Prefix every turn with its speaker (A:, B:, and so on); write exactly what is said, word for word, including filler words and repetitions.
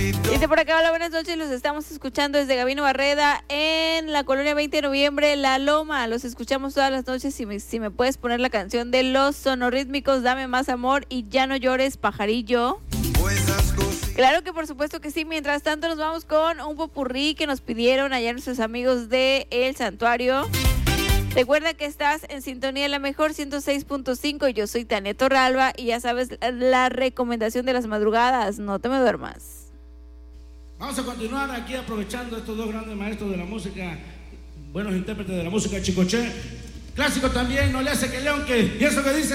A: Dice por acá, hola, buenas noches, los estamos escuchando desde Gabino Barreda en la colonia veinte de noviembre, La Loma. Los escuchamos todas las noches. Si me, si me puedes poner la canción de Los Sonorrítmicos, Dame Más Amor y Ya No Llores, Pajarillo. Claro que por supuesto que sí. Mientras tanto nos vamos con un popurrí que nos pidieron allá nuestros amigos de El Santuario. Recuerda que estás en sintonía de la mejor ciento seis punto cinco. Yo soy Tania Torralba y ya sabes la recomendación de las madrugadas. No te me duermas.
B: Vamos a continuar aquí aprovechando estos dos grandes maestros de la música, buenos intérpretes de la música chicoche. Clásico también, No le hace que león, que y eso que dice.